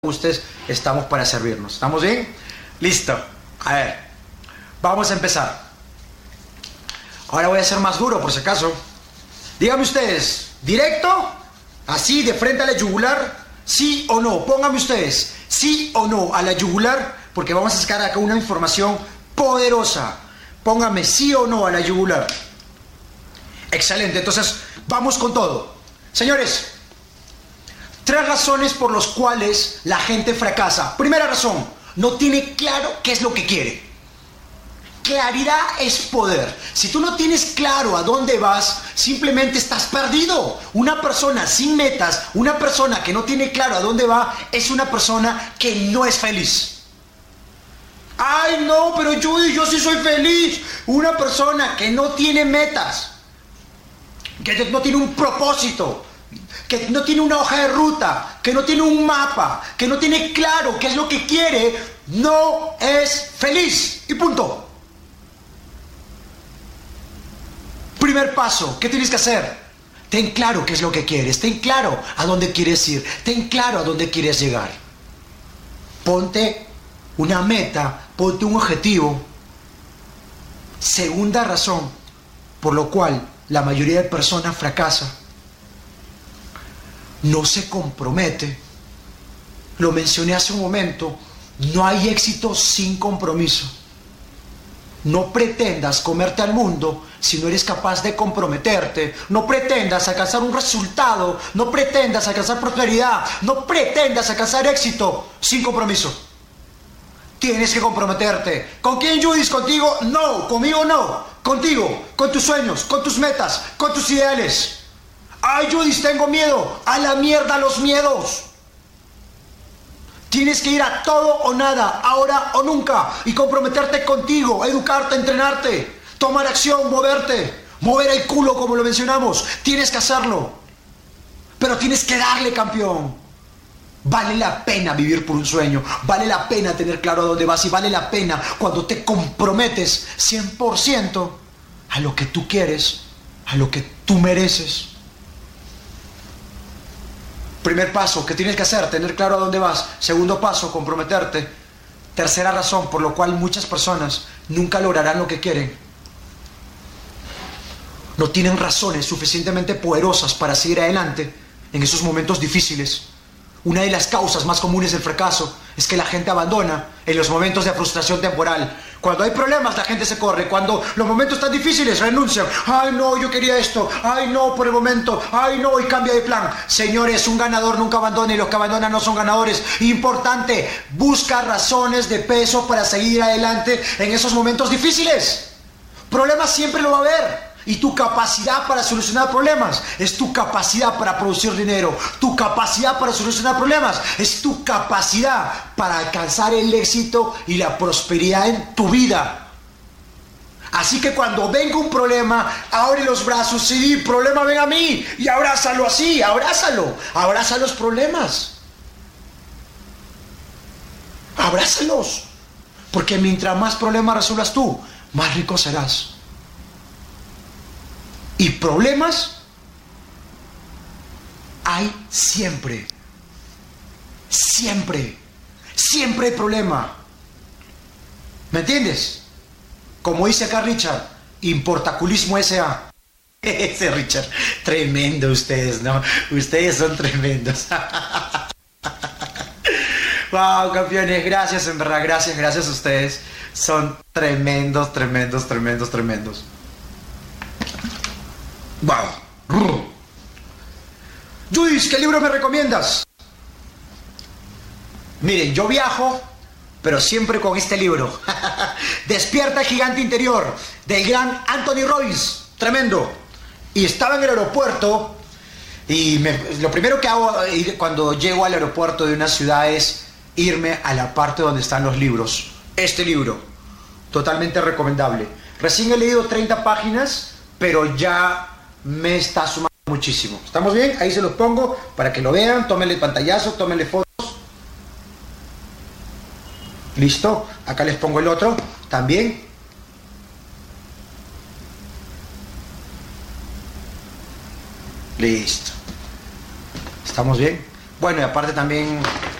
gustes, estamos para servirnos. ¿Estamos bien? Listo. A ver, vamos a empezar. Ahora voy a ser más duro, por si acaso. Díganme ustedes, ¿directo? Así, de frente a la yugular, ¿sí o no? Pónganme ustedes, ¿sí o no a la yugular? Porque vamos a sacar acá una información poderosa. Pónganme sí o no a la yugular. Excelente, entonces vamos con todo. Señores, 3 razones por las cuales la gente fracasa. Primera razón, no tiene claro qué es lo que quiere. Claridad es poder. Si tú no tienes claro a dónde vas, simplemente estás perdido. Una persona sin metas, una persona que no tiene claro a dónde va, es una persona que no es feliz. Ay, no, pero yo sí soy feliz. Una persona que no tiene metas, que no tiene un propósito, que no tiene una hoja de ruta, que no tiene un mapa, que no tiene claro qué es lo que quiere, no es feliz. Y punto. Primer paso, ¿qué tienes que hacer? Ten claro qué es lo que quieres, ten claro a dónde quieres ir, ten claro a dónde quieres llegar. Ponte una meta, ponte un objetivo. Segunda razón por lo cual la mayoría de personas fracasa: no se compromete. Lo mencioné hace un momento, no hay éxito sin compromiso. No pretendas comerte al mundo si no eres capaz de comprometerte. No pretendas alcanzar un resultado, no pretendas alcanzar prosperidad, no pretendas alcanzar éxito sin compromiso. Tienes que comprometerte. ¿Con quién, Judith? ¿Contigo? No. ¿Conmigo? No. Contigo, con tus sueños, con tus metas, con tus ideales. Ay, Judith, tengo miedo. A la mierda los miedos. Tienes que ir a todo o nada, ahora o nunca, y comprometerte contigo, educarte, entrenarte, tomar acción, moverte, mover el culo como lo mencionamos. Tienes que hacerlo, pero tienes que darle, campeón. Vale la pena vivir por un sueño, vale la pena tener claro a dónde vas, y vale la pena cuando te comprometes 100% a lo que tú quieres, a lo que tú mereces. Primer paso, ¿qué tienes que hacer? Tener claro a dónde vas. Segundo paso, comprometerte. Tercera razón por la cual muchas personas nunca lograrán lo que quieren: no tienen razones suficientemente poderosas para seguir adelante en esos momentos difíciles. Una de las causas más comunes del fracaso es que la gente abandona en los momentos de frustración temporal. Cuando hay problemas, la gente se corre. Cuando los momentos están difíciles, renuncian. Ay, no, yo quería esto. Ay, no, por el momento. Ay, no, y cambia de plan. Señores, un ganador nunca abandona, y los que abandonan no son ganadores. Importante, busca razones de peso para seguir adelante en esos momentos difíciles. Problemas siempre lo va a haber. Y tu capacidad para solucionar problemas es tu capacidad para producir dinero. Tu capacidad para solucionar problemas es tu capacidad para alcanzar el éxito y la prosperidad en tu vida. Así que cuando venga un problema, abre los brazos. Sí, problema, ven a mí, y abrázalo así, abrázalo. Abraza los problemas. Abrázalos. Porque mientras más problemas resuelvas tú, más rico serás. Y problemas hay siempre. Siempre. Siempre hay problema. ¿Me entiendes? Como dice acá Richard, Importaculismo S.A. Ese Richard, tremendo ustedes, ¿no? Ustedes son tremendos. Wow, campeones, gracias, en verdad, gracias a ustedes. Son tremendos. Wow. Judith, ¿qué libro me recomiendas? Miren, yo viajo, pero siempre con este libro. Despierta el gigante interior, del gran Anthony Robbins. Tremendo. Y estaba en el aeropuerto, y lo primero que hago cuando llego al aeropuerto de una ciudad es irme a la parte donde están los libros. Este libro, totalmente recomendable. Recién he leído 30 páginas, pero ya me está sumando muchísimo. ¿Estamos bien? Ahí se los pongo para que lo vean. Tómenle pantallazo, tómenle fotos. Listo. Acá les pongo el otro también. Listo. ¿Estamos bien? Bueno, y aparte también